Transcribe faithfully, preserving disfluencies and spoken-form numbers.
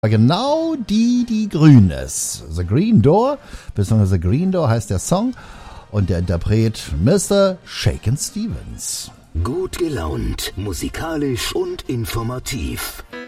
Genau die, die grün ist. The Green Door, beziehungsweise The Green Door heißt der Song und der Interpret Mister Shakin' Stevens. Gut gelaunt, musikalisch und informativ.